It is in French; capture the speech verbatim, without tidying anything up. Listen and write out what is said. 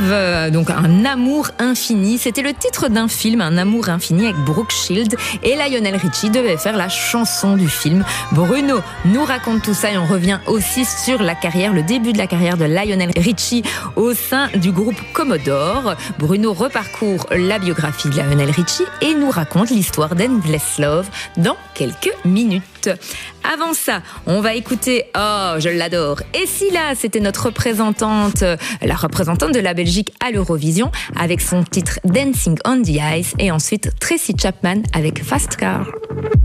Love, donc un amour infini. C'était le titre d'un film, Un amour infini, avec Brooke Shields, et Lionel Richie devait faire la chanson du film. Bruno nous raconte tout ça et on revient aussi sur la carrière, le début de la carrière de Lionel Richie au sein du groupe Commodore. Bruno reparcourt la biographie de Lionel Richie et nous raconte l'histoire d'Endless Love dans quelques minutes. Avant ça, on va écouter, oh, je l'adore, Et si là, c'était notre représentante, la représentante de la Belgique à l'Eurovision, avec son titre Dancing on the Ice, et ensuite Tracy Chapman avec Fast Car.